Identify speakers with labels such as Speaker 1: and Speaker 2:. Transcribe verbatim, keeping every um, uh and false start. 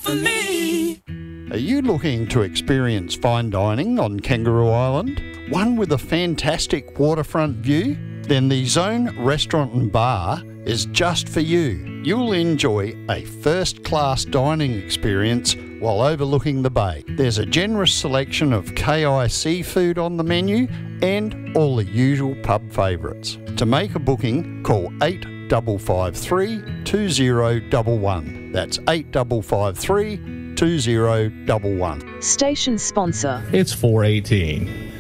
Speaker 1: for me.
Speaker 2: Are you looking to experience fine dining on Kangaroo Island? One with a fantastic waterfront view? Then the Zone Restaurant and Bar is just for you. You'll enjoy a first-class dining experience while overlooking the bay. There's a generous selection of K I seafood on the menu and all the usual pub favourites. To make a booking, call eight five five three, two zero one one. That's eight five five three, two zero one one.
Speaker 3: Station sponsor.
Speaker 4: It's four eighteen.